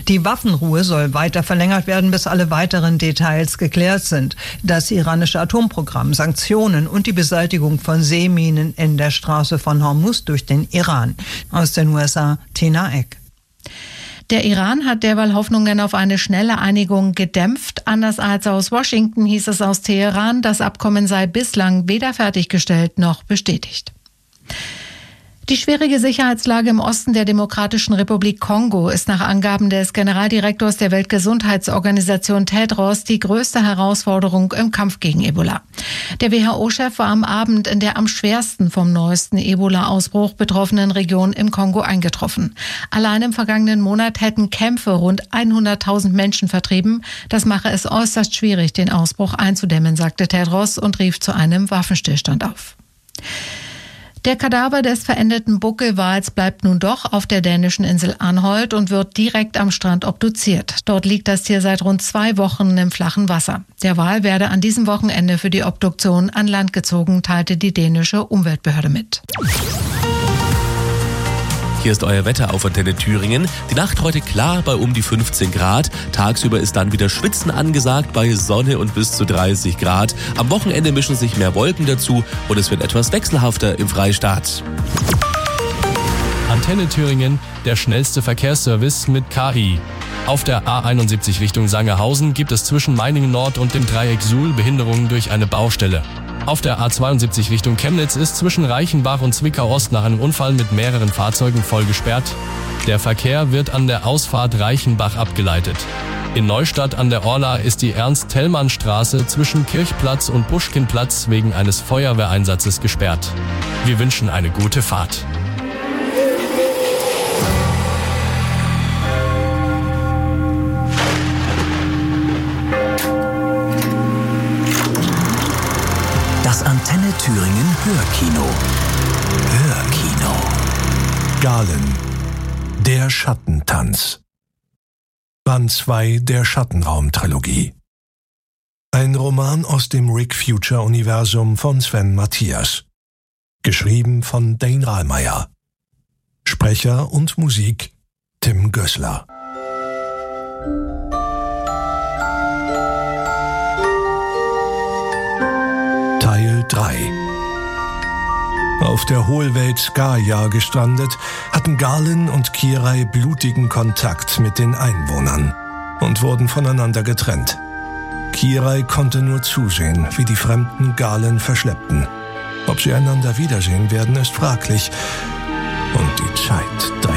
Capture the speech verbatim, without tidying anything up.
Die Waffenruhe soll weiter verlängert werden, bis alle weiteren Details geklärt sind. Das iranische Atomprogramm, Sanktionen und die Beseitigung von Seeminen in der Straße von Hormuz durch den Iran. Aus den U S A, Tina Eck. Der Iran hat derweil Hoffnungen auf eine schnelle Einigung gedämpft. Anders als aus Washington hieß es aus Teheran, das Abkommen sei bislang weder fertiggestellt noch bestätigt. Die schwierige Sicherheitslage im Osten der Demokratischen Republik Kongo ist nach Angaben des Generaldirektors der Weltgesundheitsorganisation Tedros die größte Herausforderung im Kampf gegen Ebola. Der W H O-Chef war am Abend in der am schwersten vom neuesten Ebola-Ausbruch betroffenen Region im Kongo eingetroffen. Allein im vergangenen Monat hätten Kämpfe rund hunderttausend Menschen vertrieben. Das mache es äußerst schwierig, den Ausbruch einzudämmen, sagte Tedros und rief zu einem Waffenstillstand auf. Der Kadaver des verendeten Buckelwals bleibt nun doch auf der dänischen Insel Anholt und wird direkt am Strand obduziert. Dort liegt das Tier seit rund zwei Wochen im flachen Wasser. Der Wal werde an diesem Wochenende für die Obduktion an Land gezogen, teilte die dänische Umweltbehörde mit. Hier ist euer Wetter auf Antenne Thüringen. Die Nacht heute klar bei um die fünfzehn Grad. Tagsüber ist dann wieder Schwitzen angesagt bei Sonne und bis zu dreißig Grad. Am Wochenende mischen sich mehr Wolken dazu und es wird etwas wechselhafter im Freistaat. Antenne Thüringen, der schnellste Verkehrsservice mit K I. Auf der A einundsiebzig Richtung Sangerhausen gibt es zwischen Meiningen Nord und dem Dreieck Suhl Behinderungen durch eine Baustelle. Auf der A zweiundsiebzig Richtung Chemnitz ist zwischen Reichenbach und Zwickau Ost nach einem Unfall mit mehreren Fahrzeugen voll gesperrt. Der Verkehr wird an der Ausfahrt Reichenbach abgeleitet. In Neustadt an der Orla ist die Ernst-Thälmann-Straße zwischen Kirchplatz und Buschkinplatz wegen eines Feuerwehreinsatzes gesperrt. Wir wünschen eine gute Fahrt. Das Antenne Thüringen Hörkino. Hörkino. Galen. Der Schattentanz. Band zwei der Schattenraum-Trilogie. Ein Roman aus dem Rick Future-Universum von Sven Mathias. Geschrieben von Dane Rahlmeier. Sprecher und Musik Tim Gößler. Teil drei. Auf der Hohlwelt Skaja gestrandet, hatten Galen und Kirai blutigen Kontakt mit den Einwohnern und wurden voneinander getrennt. Kirai konnte nur zusehen, wie die Fremden Galen verschleppten. Ob sie einander wiedersehen werden, ist fraglich. Und die Zeit